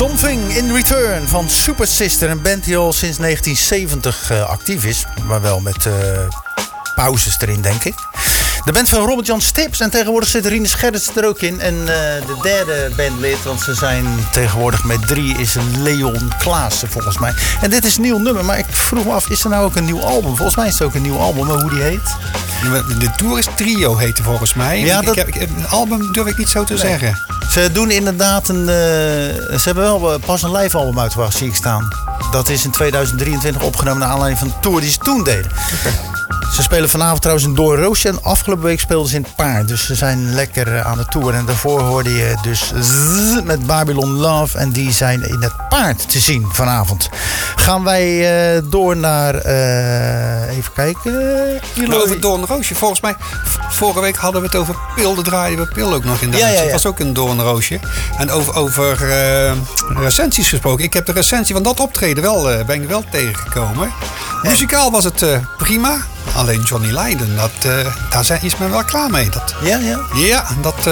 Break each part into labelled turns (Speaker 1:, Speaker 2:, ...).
Speaker 1: Something in Return van Super Sister. Een band die al sinds 1970 actief is. Maar wel met pauzes erin, denk ik. De band van Robert-Jan Stips. En tegenwoordig zit Rinus Gerrits er ook in. En de derde bandlid, want ze zijn tegenwoordig met 3, is Leon Klaassen volgens mij. En dit is een nieuw nummer. Maar ik vroeg me af, is er nou ook een nieuw album? Volgens mij is het ook een nieuw album. Maar hoe die heet?
Speaker 2: De Tour is Trio heette volgens mij. Ja, een album durf ik niet zo te zeggen.
Speaker 1: Ze doen inderdaad ze hebben wel pas een live album uitgebracht, zie ik staan. Dat is in 2023 opgenomen naar aanleiding van de tour die ze toen deden. Okay. Ze spelen vanavond trouwens in Doornroosje en afgelopen week speelden ze in het Paard. Dus ze zijn lekker aan de tour. En daarvoor hoorde je dus met Babylon Love. En die zijn in het Paard te zien vanavond. Gaan wij door naar... even kijken.
Speaker 2: Over Doornroosje. Volgens mij, vorige week hadden we het over Pil. De draaien we Pil ook nog in de uitzending. Dat was ook een Doornroosje. En over recensies gesproken. Ik heb de recensie van dat optreden ben ik wel tegengekomen. Muzikaal was het prima. Alleen Johnny Lydon, daar is men wel klaar mee. Ja,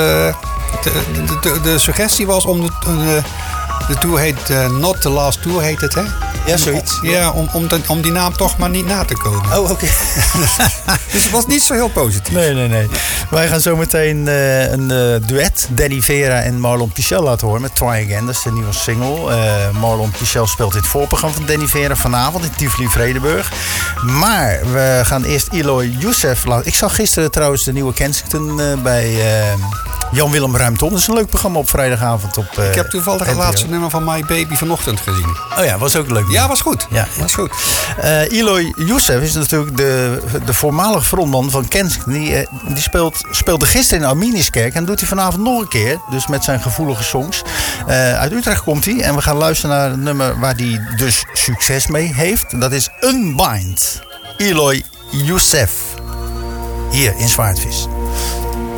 Speaker 2: de suggestie was om de tour heet Not the Last Tour heet het, hè?
Speaker 1: Ja, zoiets.
Speaker 2: Ja, om die naam toch maar niet na te komen.
Speaker 1: Oh, oké.
Speaker 2: Dus het was niet zo heel positief.
Speaker 1: Nee. Wij gaan zo meteen een duet. Danny Vera en Marlon Pichel laten horen met Try Again. Dat is de nieuwe single. Marlon Pichel speelt in het voorprogramma van Danny Vera vanavond in Tivoli-Vredenburg. Maar we gaan eerst Eloy Youssef laten. Ik zag gisteren trouwens de nieuwe Kensington bij Jan-Willem Ruimton. Dat is een leuk programma op vrijdagavond. Ik
Speaker 2: heb toevallig het laatste nummer van My Baby vanochtend gezien.
Speaker 1: Oh ja, was ook leuk.
Speaker 2: Ja, was goed.
Speaker 1: Ja.
Speaker 2: Was goed.
Speaker 1: Eloy Youssef is natuurlijk de voormalige frontman van Kensington. Die speelde gisteren in Arminiuskerk en doet hij vanavond nog een keer. Dus met zijn gevoelige songs. Uit Utrecht komt hij en we gaan luisteren naar het nummer waar hij dus succes mee heeft. Dat is Unbind. Eloy Youssef. Hier in Zwaardvis.